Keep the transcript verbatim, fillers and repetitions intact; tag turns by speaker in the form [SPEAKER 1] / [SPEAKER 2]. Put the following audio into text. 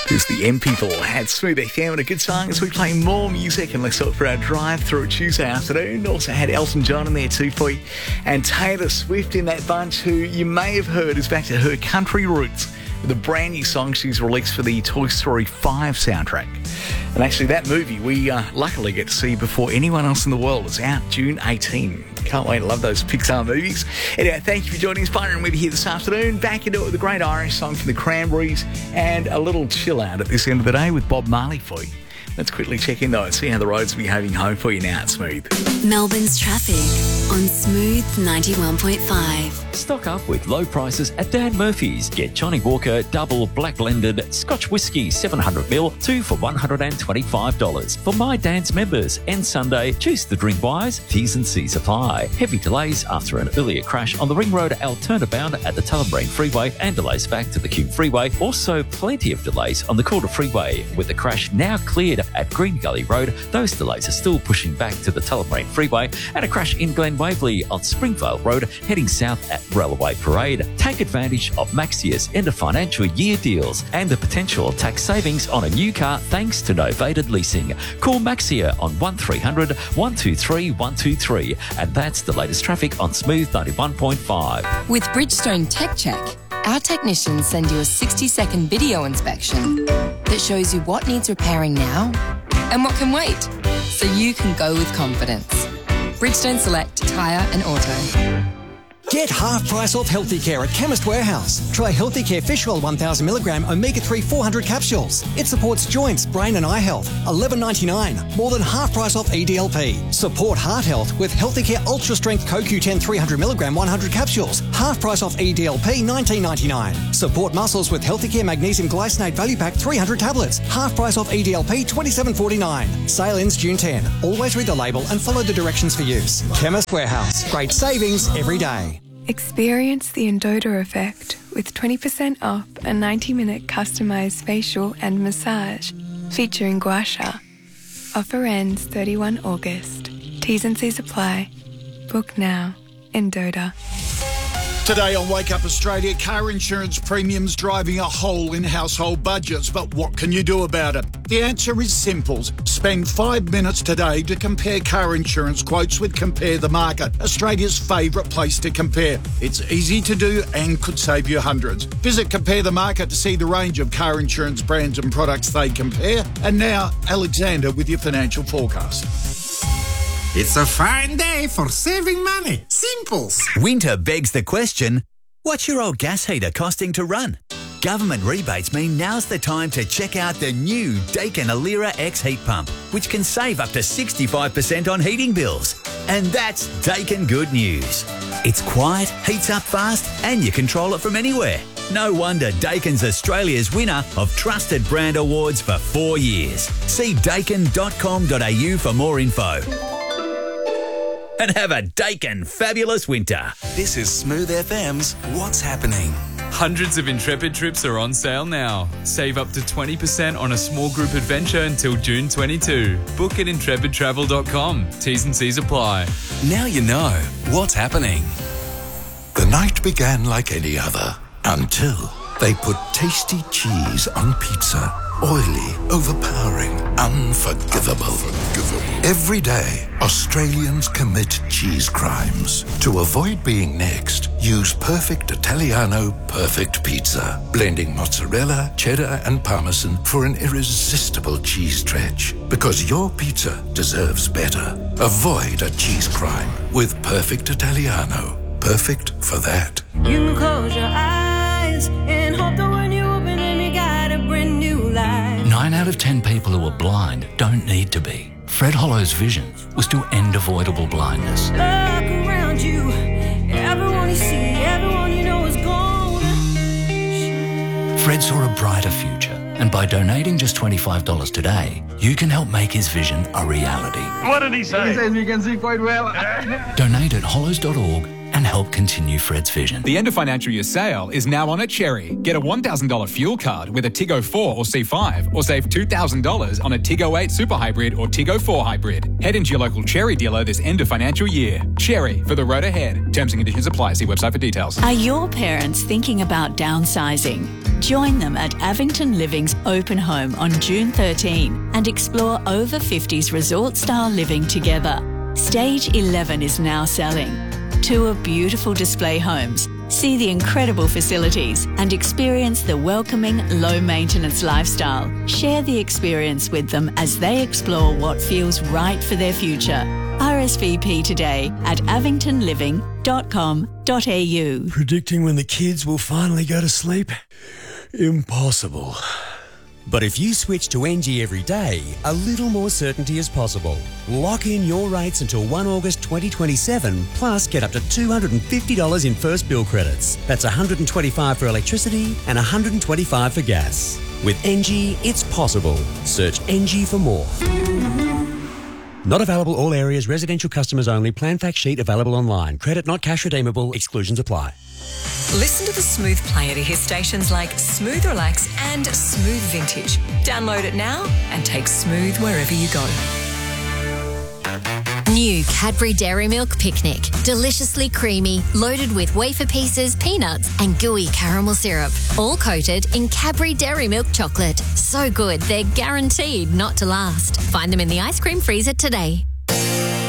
[SPEAKER 1] It's the M People at Smooth F M, and a good song as we play more music and let's look for our drive through Tuesday afternoon. Also had Elton John in there too for you, and Taylor Swift in that bunch, who you may have heard is back to her country roots with a brand new song she's released for the Toy Story five soundtrack. And actually that movie we uh, luckily get to see before anyone else in the world. It's out June eighteenth. Can't wait, I love those Pixar movies. Anyway, thank you for joining us, partnering with you here this afternoon. Back into it with a great Irish song from the Cranberries and a little chill out at this end of the day with Bob Marley for you. Let's quickly check in though and see how the roads are behaving home for you now at Smooth.
[SPEAKER 2] Melbourne's traffic on Smooth ninety-one point five.
[SPEAKER 3] Stock up with low prices at Dan Murphy's. Get Johnny Walker Double Black Blended Scotch Whisky seven hundred mil, two for one hundred twenty-five dollars. For My Dan's members, and Sunday, choose the drink wise, T's and C's apply. Heavy delays after an earlier crash on the Ring Road Alternabound at the Tullamarine Freeway and delays back to the Cube Freeway. Also, plenty of delays on the Calder Freeway with the crash now cleared at Green Gully Road. Those delays are still pushing back to the Tullamarine Freeway, and a crash in Glen Waverley on Springvale Road heading south at Railway Parade. Take advantage of Maxia's end of financial year deals and the potential tax savings on a new car thanks to novated leasing. Call Maxia on one three hundred, one two three, one two three, and that's the latest traffic on Smooth ninety-one point five.
[SPEAKER 4] With Bridgestone Tech Check, our technicians send you a sixty second video inspection that shows you what needs repairing now and what can wait, so you can go with confidence. Bridgestone Select Tyre and Auto.
[SPEAKER 5] Get half price off Healthy Care at Chemist Warehouse. Try Healthy Care Fish Oil one thousand milligram omega three four hundred capsules. It supports joints, brain and eye health. eleven ninety-nine. More than half price off E D L P. Support heart health with Healthy Care Ultra Strength Co Q ten three hundred milligram one hundred capsules. Half price off E D L P nineteen ninety-nine. Support muscles with Healthy Care Magnesium Glycinate Value Pack three hundred tablets. Half price off E D L P twenty-seven forty-nine. Sale ends June tenth. Always read the label and follow the directions for use. Chemist Warehouse. Great savings every day.
[SPEAKER 6] Experience the Endota effect with twenty percent off a ninety minute customised facial and massage featuring gua sha. Offer ends thirty-first August. T's and C's apply. Book now. Endota.
[SPEAKER 7] Today on Wake Up Australia, car insurance premiums driving a hole in household budgets. But what can you do about it? The answer is simple. Spend five minutes today to compare car insurance quotes with Compare the Market, Australia's favourite place to compare. It's easy to do and could save you hundreds. Visit Compare the Market to see the range of car insurance brands and products they compare. And now, Alexander with your financial forecast.
[SPEAKER 8] It's a fine day for saving money. Simples.
[SPEAKER 9] Winter begs the question, what's your old gas heater costing to run? Government rebates mean now's the time to check out the new Daikin Alira X heat pump, which can save up to sixty-five percent on heating bills. And that's Daikin good news. It's quiet, heats up fast, and you control it from anywhere. No wonder Daikin's Australia's winner of Trusted Brand Awards for four years. See daikin dot com dot a u for more info. And have a Daikin fabulous winter.
[SPEAKER 10] This is Smooth F M's What's Happening.
[SPEAKER 11] Hundreds of Intrepid trips are on sale now. Save up to twenty percent on a small group adventure until June twenty-second. Book at intrepid travel dot com. T's and C's apply.
[SPEAKER 10] Now you know what's happening.
[SPEAKER 12] The night began like any other until they put tasty cheese on pizza. Oily, overpowering, unforgivable. unforgivable. Every day, Australians commit cheese crimes. To avoid being next, use Perfect Italiano Perfect Pizza, blending mozzarella, cheddar and parmesan for an irresistible cheese stretch. Because your pizza deserves better. Avoid a cheese crime with Perfect Italiano. Perfect for that.
[SPEAKER 13] You can close your eyes and hope that when you open them you got a brand new life.
[SPEAKER 14] Nine out of ten people who are blind don't need to be. Fred Hollow's vision was to end avoidable blindness.
[SPEAKER 13] Look around you, everyone you see, everyone you know is gone.
[SPEAKER 14] Fred saw a brighter future, and by donating just twenty-five dollars today, you can help make his vision a reality.
[SPEAKER 15] What did he say? He says we can see quite well.
[SPEAKER 14] Donate at hollows dot org and help continue Fred's vision.
[SPEAKER 15] The end of financial year sale is now on at Cherry. Get a one thousand dollars fuel card with a Tiggo four or C five, or save two thousand dollars on a Tiggo eight Super Hybrid or Tiggo four Hybrid. Head into your local Cherry dealer this end of financial year. Cherry, for the road ahead. Terms and conditions apply. See website for details.
[SPEAKER 16] Are your parents thinking about downsizing? Join them at Avington Living's open home on June thirteenth and explore over fifties resort-style living together. Stage eleven is now selling. Tour beautiful display homes, see the incredible facilities, and experience the welcoming, low-maintenance lifestyle. Share the experience with them as they explore what feels right for their future. R S V P today at avington living dot com dot a u.
[SPEAKER 17] Predicting when the kids will finally go to sleep? Impossible. But if you switch to N G every day, a little more certainty is possible. Lock in your rates until the first of August twenty twenty-seven, plus get up to two hundred fifty dollars in first bill credits. That's one hundred twenty-five dollars for electricity and one hundred twenty-five dollars for gas. With N G, it's possible. Search N G for more. Not available all areas, residential customers only. Plan fact sheet available online. Credit not cash redeemable. Exclusions apply.
[SPEAKER 18] Listen to the Smooth Player to hear stations like Smooth Relax and Smooth Vintage. Download it now and take Smooth wherever you go.
[SPEAKER 19] New Cadbury Dairy Milk Picnic. Deliciously creamy, loaded with wafer pieces, peanuts and gooey caramel syrup. All coated in Cadbury Dairy Milk chocolate. So good, they're guaranteed not to last. Find them in the ice cream freezer today.